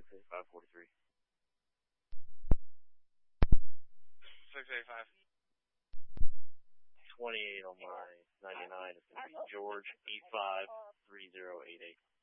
68543. 685. 28 on my 99 is going to be George 853088.